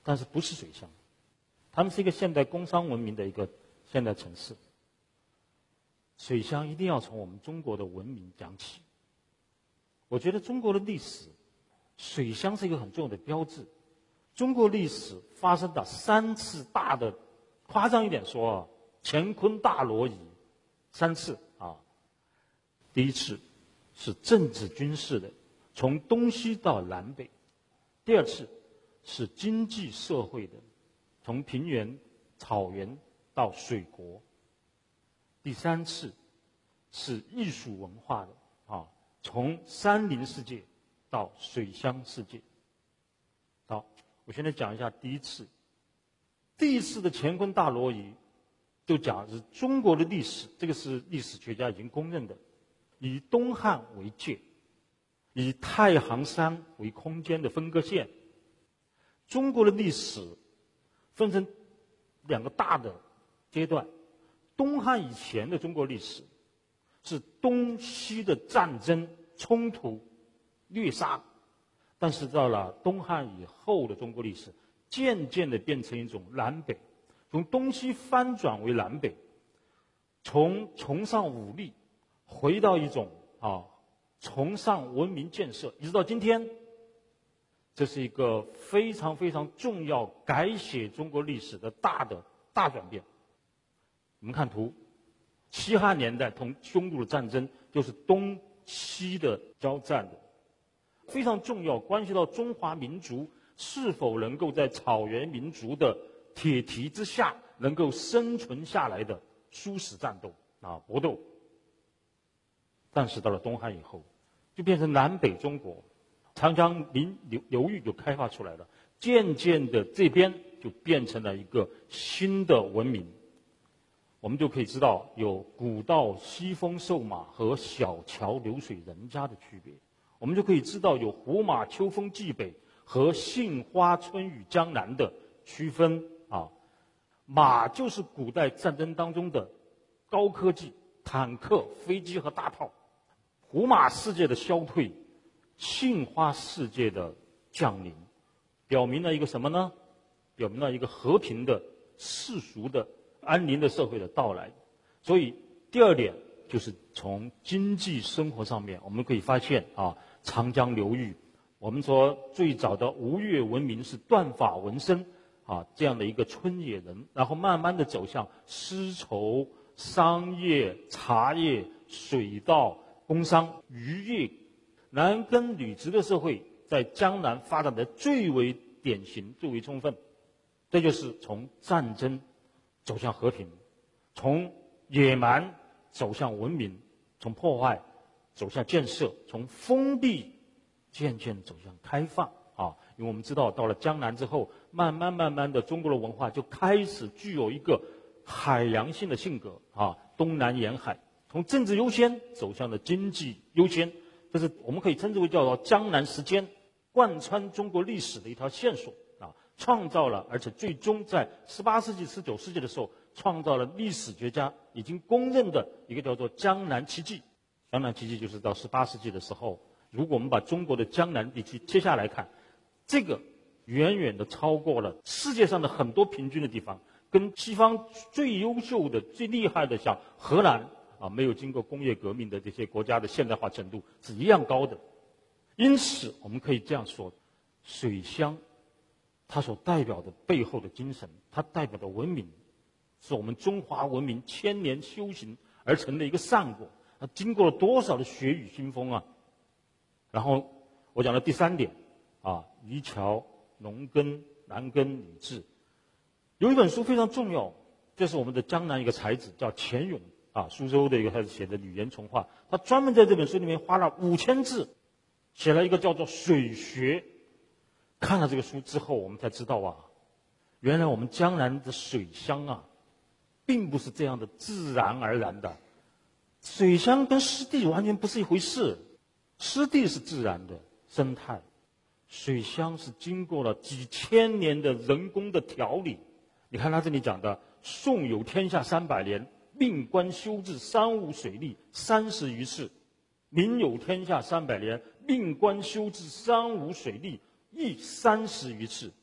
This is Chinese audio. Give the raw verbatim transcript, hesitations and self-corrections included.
但是不是水乡，他们是一个现代工商文明的一个现代城市。水乡一定要从我们中国的文明讲起。我觉得中国的历史，水乡是一个很重要的标志。中国历史发生的三次大的，夸张一点说啊，乾坤大挪移，三次啊。第一次是政治军事的，从东西到南北；第二次是经济社会的，从平原、草原到水国；第三次是艺术文化的啊，从山林世界到水乡世界。好，我现在讲一下第一次。第一次的乾坤大挪移，就讲是中国的历史，这个是历史学家已经公认的，以东汉为界，以太行山为空间的分割线。中国的历史分成两个大的阶段。东汉以前的中国历史是东西的战争、冲突、虐杀，但是到了东汉以后的中国历史，渐渐的变成一种南北，从东西翻转为南北，从崇尚武力回到一种啊崇尚文明建设，一直到今天。这是一个非常非常重要改写中国历史的大的大转变。我们看图，西汉年代同匈奴的战争就是东西的交战的，非常重要，关系到中华民族是否能够在草原民族的铁蹄之下能够生存下来的殊死战斗啊搏斗。但是到了东汉以后，就变成南北中国，长江流流域就开发出来了，渐渐的这边就变成了一个新的文明。我们就可以知道有古道西风瘦马和小桥流水人家的区别，我们就可以知道有胡马秋风冀北和杏花春雨江南的区分啊。马就是古代战争当中的高科技，坦克、飞机和大炮。胡马世界的消退，杏花世界的降临，表明了一个什么呢？表明了一个和平的、世俗的、安宁的社会的到来。所以第二点就是从经济生活上面，我们可以发现啊，长江流域，我们说最早的吴越文明是断发纹身啊这样的一个村野人，然后慢慢的走向丝绸、商业、茶叶、水稻、工商、渔业，男耕女织的社会在江南发展的最为典型、最为充分。这就是从战争走向和平，从野蛮走向文明，从破坏走向建设，从封闭渐渐走向开放啊！因为我们知道，到了江南之后，慢慢慢慢的，中国的文化就开始具有一个海洋性的性格啊，东南沿海，从政治优先走向了经济优先，这是我们可以称之为叫做江南时间，贯穿中国历史的一条线索啊，创造了，而且最终在十八世纪、十九世纪的时候，创造了历史学家已经公认的一个叫做江南奇迹。江南奇迹就是到十八世纪的时候，如果我们把中国的江南地区切下来看，这个远远的超过了世界上的很多平均的地方，跟西方最优秀的、最厉害的，像荷兰啊，没有经过工业革命的这些国家的现代化程度是一样高的。因此，我们可以这样说，水乡它所代表的背后的精神，它代表的文明，是我们中华文明千年修行而成的一个善果。它经过了多少的血雨腥风啊！然后我讲的第三点啊，渔樵、农耕、男耕女织。有一本书非常重要，这是我们的江南一个才子叫钱勇啊，苏州的一个他写的语言重话，他专门在这本书里面花了五千字，写了一个叫做水学。看了这个书之后，我们才知道啊，原来我们江南的水乡啊，并不是这样的自然而然的。水乡跟湿地完全不是一回事，湿地是自然的生态，水乡是经过了几千年的人工的调理。你看他这里讲的，宋有天下三百年，命官修治三吴水利三十余次；明有天下三百年，命官修治三吴水利亦三十余次。